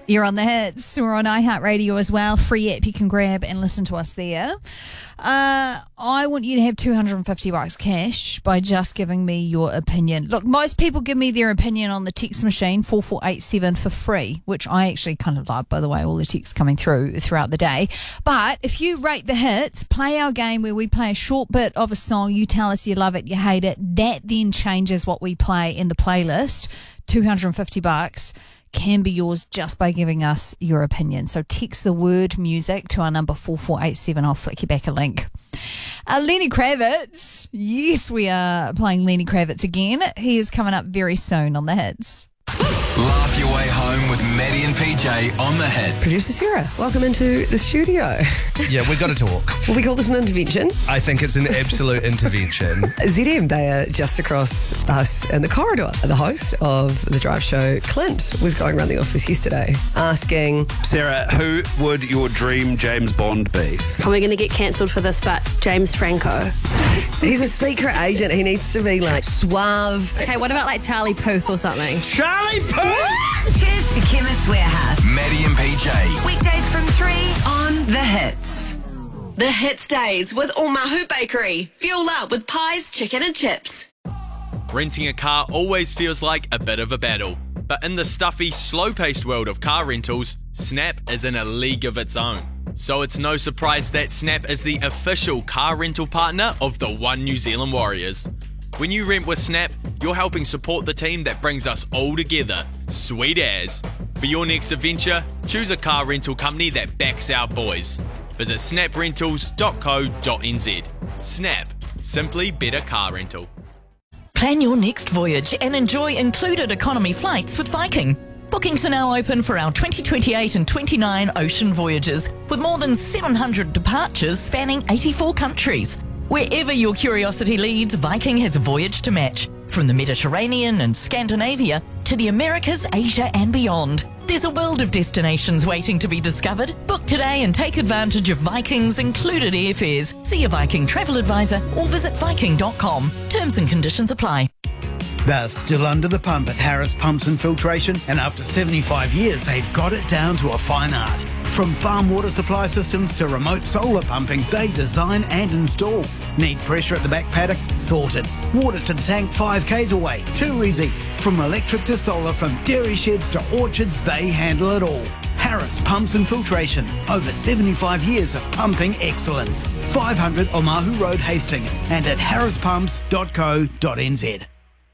You're on the hits. We're on iHeartRadio as well. Free app you can grab and listen to us there. I want you to have $250 cash by just giving me your opinion. Look, most people give me their opinion on the text machine, 4487 for free, which I actually kind of love, by the way, all the texts coming throughout the day. But if you rate the hits, play our game where we play a short bit of a song, you tell us you love it, you hate it. That then changes what we play in the playlist. $250 can be yours just by giving us your opinion. So text the word music to our number 4487. I'll flick you back a link. Lenny Kravitz. Yes, we are playing Lenny Kravitz again. He is coming up very soon on the hits. Laugh your way home with Maddie and PJ on the hits. Producer Sarah, welcome into the studio. Yeah, we've got to talk. Will we call this an intervention? I think it's an absolute intervention. ZM, they are just across us in the corridor. The host of the drive show, Clint, was going around the office yesterday asking, Sarah, who would your dream James Bond be? Probably going to get cancelled for this, but James Franco. he's a secret agent. He needs to be like suave. Okay, what about like Charlie Puth or something? Charlie Puth! Cheers to Chemist Warehouse. Maddie and PJ. Weekdays from 3 on The Hits. The Hits Days with Omahu Bakery. Fuel up with pies, chicken and chips. Renting a car always feels like a bit of a battle. But in the stuffy, slow-paced world of car rentals, Snap is in a league of its own. So it's no surprise that Snap is the official car rental partner of the One New Zealand Warriors. When you rent with Snap, you're helping support the team that brings us all together. Sweet as. For your next adventure, choose a car rental company that backs our boys. Visit snaprentals.co.nz. Snap. Simply better car rental. Plan your next voyage and enjoy included economy flights with Viking. Bookings are now open for our 2028 and 29 ocean voyages, with more than 700 departures spanning 84 countries. Wherever your curiosity leads, Viking has a voyage to match. From the Mediterranean and Scandinavia to the Americas, Asia and beyond. There's a world of destinations waiting to be discovered. Book today and take advantage of Viking's included airfares. See your Viking travel advisor or visit viking.com. Terms and conditions apply. They're still under the pump at Harris Pumps and Filtration, and after 75 years, they've got it down to a fine art. From farm water supply systems to remote solar pumping, they design and install. Need pressure at the back paddock? Sorted. Water to the tank 5k's away? Too easy. From electric to solar, from dairy sheds to orchards, they handle it all. Harris Pumps and Filtration. Over 75 years of pumping excellence. 500 Omahu Road, Hastings, and at harrispumps.co.nz.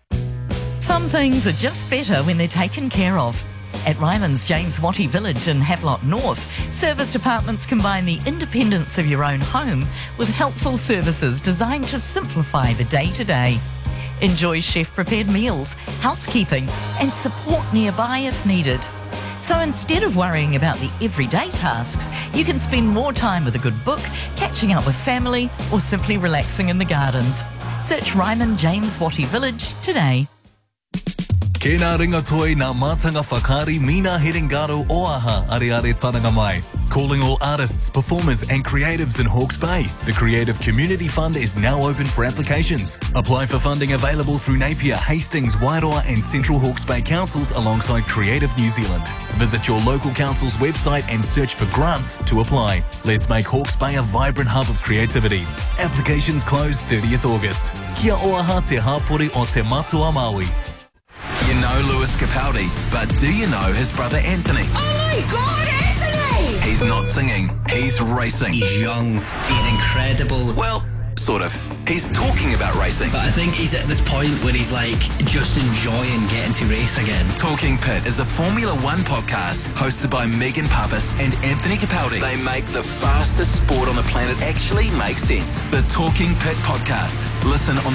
Some things are just better when they're taken care of. At Rylands James Wattie Village in Havelock North, service departments combine the independence of your own home with helpful services designed to simplify the day-to-day. Enjoy chef-prepared meals, housekeeping and support nearby if needed. So instead of worrying about the everyday tasks, you can spend more time with a good book, catching up with family or simply relaxing in the gardens. Search Ryman James Wattie Village today. Kena ringa toi nā mātanga whakari Mina Herengaro Oaha Areare Tananga Mai. Calling all artists, performers and creatives in Hawke's Bay. The Creative Community Fund is now open for applications. Apply for funding available through Napier, Hastings, Wairoa and Central Hawke's Bay councils alongside Creative New Zealand. Visit your local council's website and search for grants to apply. Let's make Hawke's Bay a vibrant hub of creativity. Applications close 30th August. Kia oaha te hapori o te matua Maui. You know Lewis Capaldi, but do you know his brother Anthony? Oh my God, Anthony! He's not singing, he's racing. He's young, he's incredible. Well, sort of. He's talking about racing. But I think he's at this point where he's like just enjoying getting to race again. Talking Pit is a Formula One podcast hosted by Megan Pappas and Anthony Capaldi. They make the fastest sport on the planet actually make sense. The Talking Pit podcast. Listen on